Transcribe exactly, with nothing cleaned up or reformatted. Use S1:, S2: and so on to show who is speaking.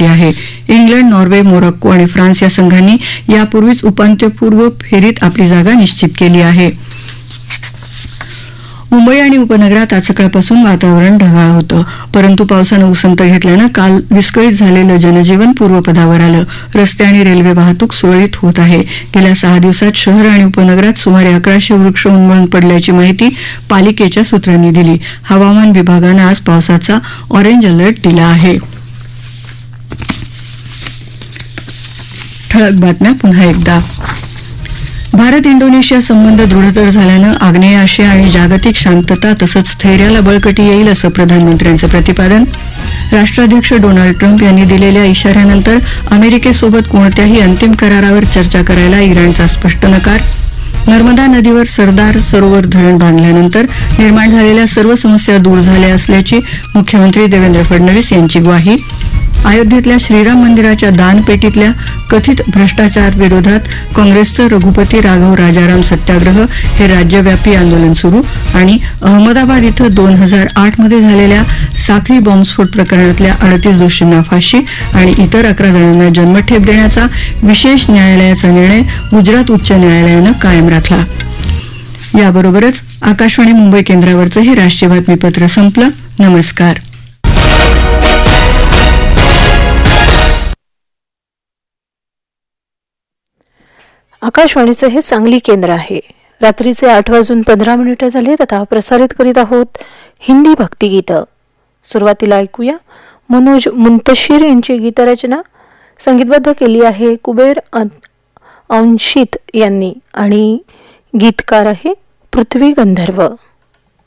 S1: महत्वाची आहे. England, Norway, Morocco आणि फ्रान्स या संघांनी यापूर्वीच उपांत्यपूर्व फेरीत आपली जागा निश्चित केली आहे. मुंबई आणि उपनगरात आज सकाळपासून वातावरण ढगाळ होतं, परंतु पावसानं उसंत घेतल्यानं काल विस्कळीत झालेलं जनजीवन पूर्वपदावर आलं. रस्ते आणि रेल्वे वाहतूक सुरळीत होत आहे. गेल्या सहा दिवसात शहर आणि उपनगरात सुमारे अकराशे वृक्ष उन्मळून पडल्याची माहिती पालिकेच्या सूत्रांनी दिली. हवामान विभागानं आज पावसाचा ऑरेंज अलर्ट दिला आहे. ठळक बातम्या पुन्हा एकदा. भारत इंडोनेशिया संबंध दृढतर झाल्यानं आग्नेय आशिया आणि जागतिक शांतता तसंच स्थैर्याला बळकटी येईल असं प्रधानमंत्र्यांचं प्रतिपादन. राष्ट्राध्यक्ष डोनाल्ड ट्रम्प यांनी दिलेल्या इशाऱ्यानंतर अमेरिकेसोबत कोणत्याही अंतिम करारावर चर्चा करायला इराणचा स्पष्ट नकार. नर्मदा नदीवर सरदार सरोवर धरण बांधल्यानंतर निर्माण झालेल्या सर्व समस्या दूर झाल्या असल्याची मुख्यमंत्री देवेंद्र फडणवीस यांची ग्वाही. अयोध्येतल्या श्रीराम मंदिराच्या दानपेटीतल्या कथित भ्रष्टाचार विरोधात काँग्रेसचं रघुपती राघव राजाराम सत्याग्रह हे राज्यव्यापी आंदोलन सुरू. आणि अहमदाबाद इथं दोन हजार आठ मध्ये झालेल्या साखळी बॉम्बस्फोट प्रकरणातल्या अडतीस दोषींना फाशी आणि इतर अकरा जणांना जन्मठेप देण्याचा विशेष न्यायालयाचा निर्णय गुजरात उच्च न्यायालयानं कायम राखला. याबरोबरच आकाशवाणी मुंबई केंद्रावरचं हे राष्ट्रीय बातमीपत्र संपलं. नमस्कार.
S2: आकाशवाणीचं हे सांगली केंद्र आहे. रात्रीचे आठ वाजून पंधरा मिनिटं झालेत. आता प्रसारित करीत आहोत हिंदी भक्तिगीतं. सुरुवातीला ऐकूया मनोज मुंतशीर यांची गीतरचना. संगीतबद्ध केली आहे कुबेर अंशित यांनी आणि गीतकार आहे पृथ्वी गंधर्व.